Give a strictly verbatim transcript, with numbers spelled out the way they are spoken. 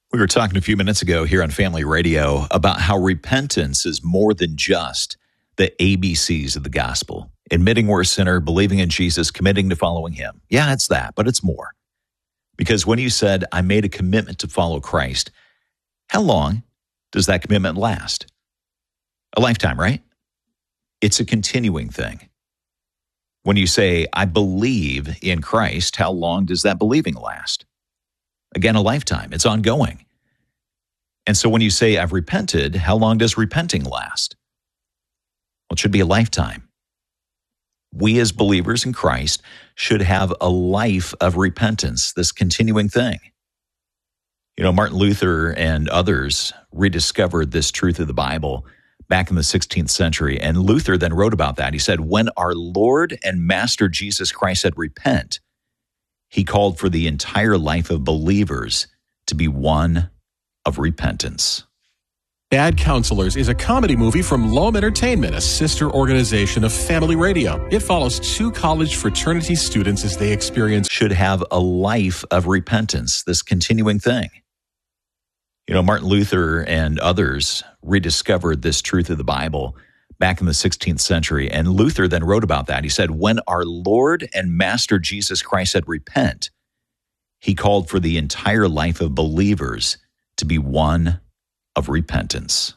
We were talking a few minutes ago here on Family Radio about how repentance is more than just the A B Cs of the gospel. Admitting we're a sinner, believing in Jesus, committing to following him. Yeah, it's that, but it's more. Because when you said, I made a commitment to follow Christ, how long does that commitment last? A lifetime, right? It's a continuing thing. When you say, I believe in Christ, how long does that believing last? Again, a lifetime. It's ongoing. And so when you say, I've repented, how long does repenting last? Well, it should be a lifetime. We as believers in Christ should have a life of repentance, this continuing thing. You know, Martin Luther and others rediscovered this truth of the Bible back in the sixteenth century. And Luther then wrote about that. He said, when our Lord and Master Jesus Christ said, repent, he called for the entire life of believers to be one of repentance. Bad Counselors is a comedy movie from Loam Entertainment, a sister organization of Family Radio. It follows two college fraternity students as they experience should have a life of repentance, this continuing thing. You know, Martin Luther and others rediscovered this truth of the Bible back in the sixteenth century. And Luther then wrote about that. He said, when our Lord and Master Jesus Christ said, repent, he called for the entire life of believers to be one of repentance.